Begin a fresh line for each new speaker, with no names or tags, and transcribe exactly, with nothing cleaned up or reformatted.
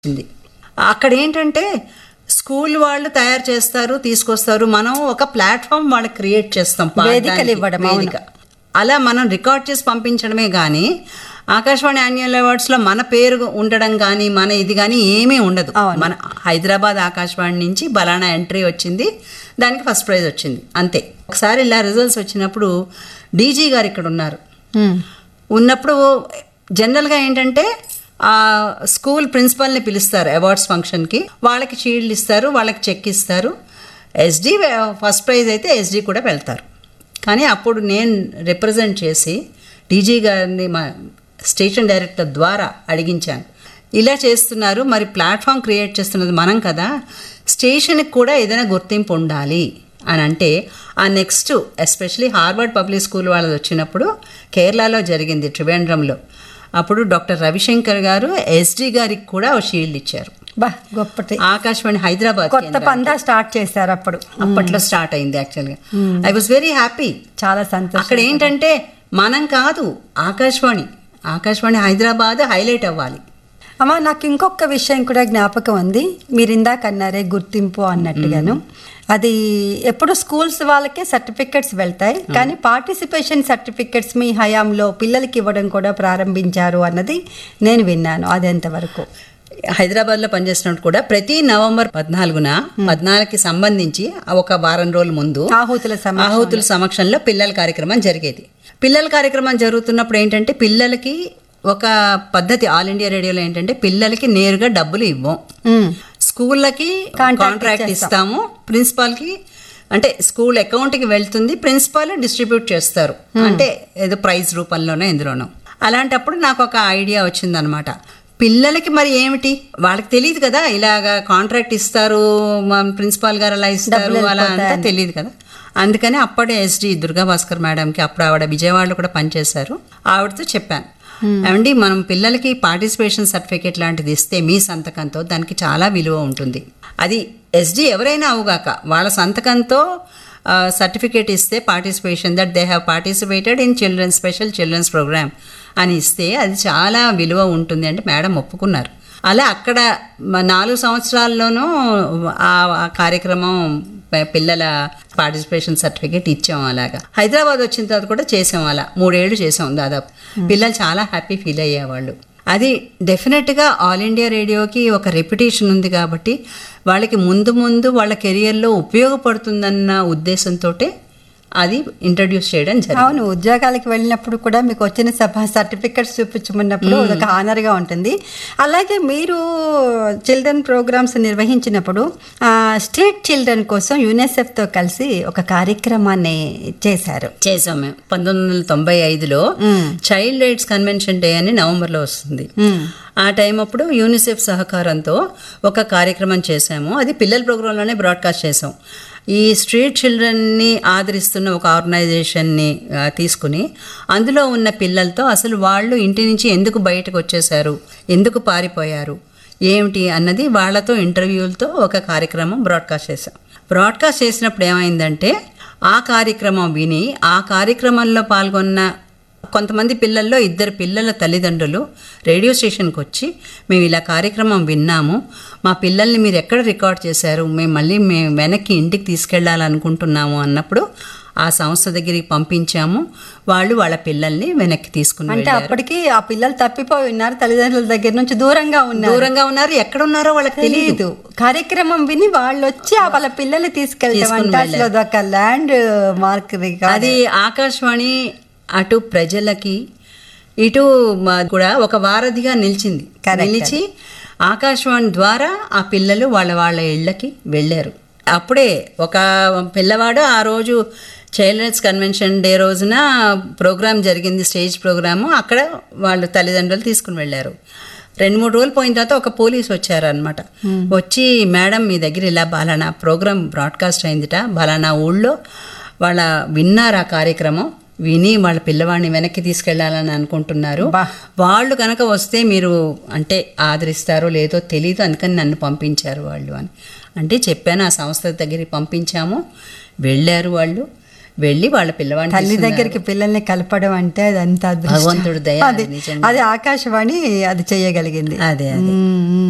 వచ్చింది. అక్కడ ఏంటంటే స్కూల్ వాళ్ళు తయారు చేస్తారు, తీసుకొస్తారు, మనం ఒక ప్లాట్ఫామ్ వాళ్ళకి క్రియేట్ చేస్తాం,
వేదికలు ఇవ్వడం.
వేదిక అలా మనం రికార్డ్ చేసి పంపించడమే కానీ ఆకాశవాణి యాన్యువల్ అవార్డ్స్లో మన పేరు ఉండడం కానీ మన ఇది కానీ ఏమీ ఉండదు. మన హైదరాబాద్ ఆకాశవాణి నుంచి బలానా ఎంట్రీ వచ్చింది, దానికి ఫస్ట్ ప్రైజ్ వచ్చింది, అంతే. ఒకసారి ఇలా రిజల్ట్స్ వచ్చినప్పుడు డీజీ గారు ఇక్కడ ఉన్నారు. ఉన్నప్పుడు జనరల్గా ఏంటంటే ఆ స్కూల్ ప్రిన్సిపల్ని పిలుస్తారు అవార్డ్స్ ఫంక్షన్కి, వాళ్ళకి షీల్డ్ ఇస్తారు, వాళ్ళకి చెక్ ఇస్తారు. ఎస్డీ ఫస్ట్ ప్రైజ్ అయితే ఎస్డీ కూడా వెళ్తారు. కానీ అప్పుడు నేను రిప్రజెంట్ చేసి డీజీ గారిని మా స్టేషన్ డైరెక్టర్ ద్వారా అడిగించాను, ఇలా చేస్తున్నారు, మరి ప్లాట్ఫామ్ క్రియేట్ చేస్తున్నది మనం కదా, స్టేషన్కి కూడా ఏదైనా గుర్తింపు ఉండాలి అని అంటే ఆ next especially Harvard public school వాళ్ళది వచ్చినప్పుడు కేరళలో జరిగింది, త్రివేంద్రంలో. అప్పుడు డాక్టర్ రవిశంకర్ గారు ఎస్డీ గారికి కూడా ఒక షీల్డ్ ఇచ్చారు.
బా గొప్పటి.
ఆకాశవాణి హైదరాబాద్
కొత్త పందా స్టార్ట్ చేశారు అప్పుడు,
అప్పట్లో స్టార్ట్ అయింది. యాక్చువల్గా ఐ వాజ్ వెరీ హ్యాపీ,
చాలా సంతోషం.
అక్కడ ఏంటంటే మనం కాదు, ఆకాశవాణి ఆకాశవాణి హైదరాబాద్ హైలైట్ అవ్వాలి.
అమ్మా, నాకు ఇంకొక విషయం కూడా జ్ఞాపకం ఉంది. మీరు ఇందాక అన్నారే గుర్తింపు అన్నట్టుగాను, అది ఎప్పుడు స్కూల్స్ వాళ్ళకే సర్టిఫికెట్స్ వెళ్తాయి, కానీ పార్టిసిపేషన్ సర్టిఫికెట్స్ మీ హయాంలో పిల్లలకి ఇవ్వడం కూడా ప్రారంభించారు అన్నది నేను విన్నాను. అది ఎంతవరకు?
హైదరాబాద్లో పనిచేసినప్పుడు కూడా ప్రతి నవంబర్ పద్నాలుగున పద్నాలుగుకి సంబంధించి ఒక వారం రోజుల ముందు
ఆహుతుల
ఆహుతుల సమక్షంలో పిల్లల కార్యక్రమం జరిగేది. పిల్లల కార్యక్రమం జరుగుతున్నప్పుడు ఏంటంటే పిల్లలకి ఒక పద్ధతి ఆల్ ఇండియా రేడియోలో ఏంటంటే పిల్లలకి నేరుగా డబ్బులు ఇవ్వం, స్కూళ్ళకి కాంట్రాక్ట్ ఇస్తాము, ప్రిన్సిపాల్కి అంటే స్కూల్ అకౌంట్కి వెళ్తుంది, ప్రిన్సిపాల్ డిస్ట్రిబ్యూట్ చేస్తారు, అంటే ఏదో ప్రైజ్ రూపంలోనో ఎందులోనో. అలాంటప్పుడు నాకు ఒక ఐడియా వచ్చిందనమాట, పిల్లలకి మరి ఏమిటి వాళ్ళకి తెలియదు కదా, ఇలాగా కాంట్రాక్ట్ ఇస్తారు, మా ప్రిన్సిపాల్ గారు అలా ఇస్తారు, అలా అంతా తెలియదు కదా. అందుకని అప్పుడే ఎస్డి దుర్గా భాస్కర్ మేడంకి, అప్పుడు ఆవిడ విజయవాడలో కూడా పనిచేశారు, ఆవిడతో చెప్పాను, ఏమండి మనం పిల్లలకి పార్టిసిపేషన్ సర్టిఫికేట్ లాంటిది ఇస్తే మీ సంతకంతో దానికి చాలా విలువ ఉంటుంది. అది ఎస్డి ఎవరైనా అవుగాక వాళ్ళ సంతకంతో సర్టిఫికేట్ ఇస్తే participation that they have participated in children's special children's programme అని ఇస్తే అది చాలా విలువ ఉంటుంది అంటే మేడం ఒప్పుకున్నారు. అలా అక్కడ నాలుగు సంవత్సరాల్లోనూ ఆ కార్యక్రమం పిల్లల పార్టిసిపేషన్ సర్టిఫికేట్ ఇచ్చాం. అలాగా హైదరాబాద్ వచ్చిన తర్వాత కూడా చేసాం, అలా మూడేళ్లు చేసాం దాదాపు. పిల్లలు చాలా హ్యాపీ ఫీల్ అయ్యేవాళ్ళు. అది డెఫినెట్గా ఆల్ ఇండియా రేడియోకి ఒక రెప్యుటేషన్ ఉంది కాబట్టి వాళ్ళకి ముందు ముందు వాళ్ళ కెరియర్లో ఉపయోగపడుతుందన్న ఉద్దేశంతో అది ఇంట్రడ్యూస్ చేయడం జరిగింది.
అవును, ఉద్యోగాలకు వెళ్ళినప్పుడు కూడా మీకు వచ్చిన సభ సర్టిఫికెట్స్ చూపించమన్నప్పుడు ఒక ఆనర్గా ఉంటుంది. అలాగే మీరు చిల్డ్రన్ ప్రోగ్రామ్స్ నిర్వహించినప్పుడు స్ట్రీట్ చిల్డ్రన్ కోసం యూనిసెఫ్తో కలిసి ఒక కార్యక్రమాన్ని చేశారు.
చేసాం మేము. పంతొమ్మిది వందల తొంభై ఐదులో చైల్డ్ రైట్స్ కన్వెన్షన్ డే అని నవంబర్లో వస్తుంది. ఆ టైం అప్పుడు యూనిసెఫ్ సహకారంతో ఒక కార్యక్రమం చేశాము. అది పిల్లల ప్రోగ్రాంలోనే బ్రాడ్కాస్ట్ చేసాం. ఈ స్ట్రీట్ చిల్డ్రన్ని ఆదరిస్తున్న ఒక ఆర్గనైజేషన్ని తీసుకుని అందులో ఉన్న పిల్లలతో అసలు వాళ్ళు ఇంటి నుంచి ఎందుకు బయటకు వచ్చేసారు, ఎందుకు పారిపోయారు, ఏమిటి అన్నది వాళ్ళతో ఇంటర్వ్యూలతో ఒక కార్యక్రమం బ్రాడ్కాస్ట్ చేసాం. బ్రాడ్కాస్ట్ చేసినప్పుడు ఏమైందంటే ఆ కార్యక్రమం విని ఆ కార్యక్రమంలో పాల్గొన్న కొంతమంది పిల్లల్లో ఇద్దరు పిల్లల తల్లిదండ్రులు రేడియో స్టేషన్కి వచ్చి మేము ఇలా కార్యక్రమం విన్నాము, మా పిల్లల్ని మీరు ఎక్కడ రికార్డ్ చేశారు, మేము మళ్ళీ మేము వెనక్కి ఇంటికి తీసుకెళ్లాలనుకుంటున్నాము అన్నప్పుడు ఆ సంస్థ దగ్గరికి పంపించాము. వాళ్ళు వాళ్ళ పిల్లల్ని వెనక్కి తీసుకుని,
అంటే అప్పటికి ఆ పిల్లలు తప్పిపోయి ఉన్నారు, తల్లిదండ్రుల దగ్గర నుంచి దూరంగా ఉన్నారు
దూరంగా ఉన్నారు ఎక్కడ ఉన్నారో వాళ్ళకి తెలియదు.
కార్యక్రమం విని వాళ్ళు వచ్చి ఆ వాళ్ళ పిల్లల్ని తీసుకెళ్తాం. ఒక ల్యాండ్ మార్క్.
అది ఆకాశవాణి అటు ప్రజలకి ఇటు కూడా ఒక వారధిగా నిలిచింది. నిలిచి ఆకాశవాణి ద్వారా ఆ పిల్లలు వాళ్ళ వాళ్ళ ఇళ్ళకి వెళ్ళారు. అప్పుడే ఒక పిల్లవాడు ఆ రోజు చైల్డ్ రైట్స్ కన్వెన్షన్ డే రోజున ప్రోగ్రాం జరిగింది, స్టేజ్ ప్రోగ్రాము, అక్కడ వాళ్ళు తల్లిదండ్రులు తీసుకుని వెళ్ళారు. రెండు మూడు రోజులు పోయిన తర్వాత ఒక పోలీస్ వచ్చారనమాట. వచ్చి మేడం మీ దగ్గర ఇలా బలానా ప్రోగ్రామ్ బ్రాడ్కాస్ట్ అయిందిట, బలానా ఊళ్ళో వాళ్ళ విన్నారు ఆ కార్యక్రమం, విని వాళ్ళ పిల్లవాడిని వెనక్కి తీసుకెళ్లాలని అనుకుంటున్నారు, వాళ్ళు కనుక వస్తే మీరు అంటే ఆదరిస్తారో లేదో తెలీదు, అందుకని నన్ను పంపించారు వాళ్ళు అని అంటే చెప్పాను. ఆ సంస్థ దగ్గరికి పంపించాము, వెళ్ళారు వాళ్ళు. వెళ్ళి వాళ్ళ పిల్లవాడిని
తల్లి దగ్గరికి పిల్లల్ని కలపడం అంటే అది అంత
భగవంతుడి దయ.
అది ఆకాశవాణి అది చేయగలిగింది.
అదే అదే